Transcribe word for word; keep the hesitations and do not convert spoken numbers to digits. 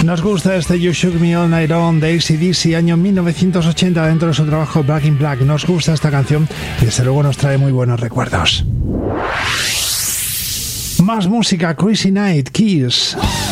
Nos gusta este You Shook Me All Night On de A C D C, año mil novecientos ochenta, dentro de su trabajo Back in Black. Nos gusta esta canción y desde luego nos trae muy buenos recuerdos. Más música, Crazy Night, Kiss.